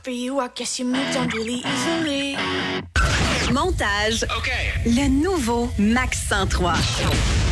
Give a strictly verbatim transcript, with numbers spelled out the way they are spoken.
for you, I guess you moved on really easily. Montage. OK. Le nouveau Max cent trois.